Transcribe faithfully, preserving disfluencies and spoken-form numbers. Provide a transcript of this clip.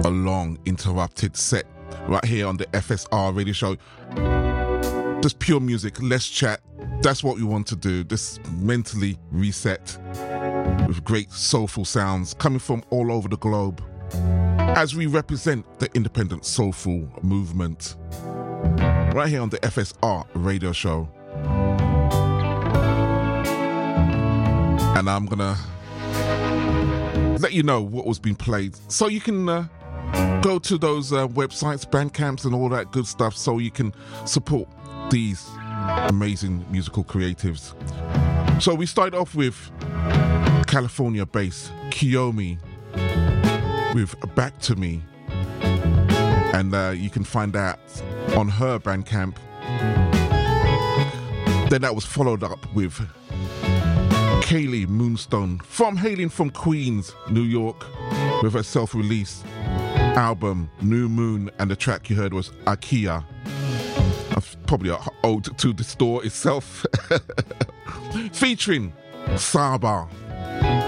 a long interrupted set right here on the F S R radio show. Just pure music, less chat. That's what we want to do. Just mentally reset with great soulful sounds coming from all over the globe as we represent the independent soulful movement right here on the F S R radio show. And I'm gonna let you know what was being played so you can uh, go to those uh, websites, Bandcamps and all that good stuff, so you can support these amazing musical creatives. So we started off with California-based Kiyomi with Back to Me, and uh, you can find that on her Bandcamp. Then that was followed up with Kaylee Moonstone, from hailing from Queens, New York, with her self-released album New Moon, and the track you heard was Akia. Probably an ode to the store itself. Featuring Saba.